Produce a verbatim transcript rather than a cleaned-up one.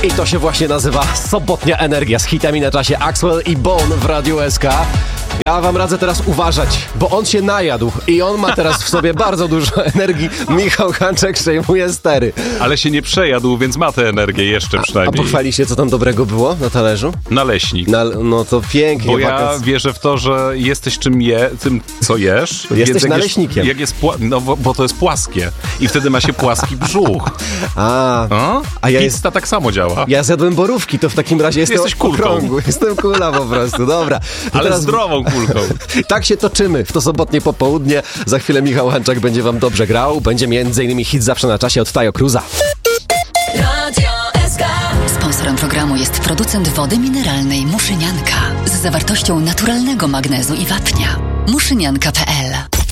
I to się właśnie nazywa Sobotnia Energia z hitami na czasie Axwell i Bone w Radiu S K. Ja wam radzę teraz uważać, bo on się najadł i on ma teraz w sobie bardzo dużo energii. Michał Hanczek przejmuje stery. Ale się nie przejadł, więc ma tę energię jeszcze A przynajmniej. pochwali się, co tam dobrego było na talerzu? Naleśnik. Na, no to pięknie. Bo ja wakac... wierzę w to, że jesteś czym je, tym, co jesz. Jesteś więc jak naleśnikiem. Jest, jak jest pła- no bo, bo to jest płaskie. I wtedy ma się płaski brzuch. A, A, a ja Pizza jest... tak samo działa. Ja zjadłem borówki, to w takim razie jestem Jesteś kulką. okrągły. Jestem kula po prostu, dobra. Ale teraz... zdrową kulką. Tak się toczymy w to sobotnie popołudnie. Za chwilę Michał Hanczak będzie wam dobrze grał. Będzie między innymi hit Zawsze na czasie od Tajo Cruza. Radio S K. Sponsorem programu jest producent wody mineralnej Muszynianka z zawartością naturalnego magnezu i wapnia. muszynianka kropka p l